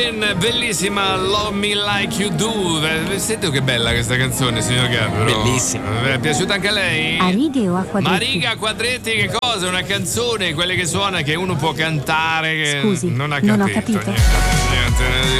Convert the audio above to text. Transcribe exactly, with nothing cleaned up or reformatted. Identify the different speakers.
Speaker 1: Queen, bellissima Love Me Like You Do. Senti che bella questa canzone, signor Gabro.
Speaker 2: Bellissima.
Speaker 1: Vi è piaciuta anche a lei?
Speaker 3: A righe o a quadretti?
Speaker 1: Ma riga, a quadretti, che cosa? Una canzone, quelle che suona, che uno può cantare. Che
Speaker 3: Scusi,
Speaker 1: non ha capito.
Speaker 3: non ho capito.
Speaker 1: Niente, niente.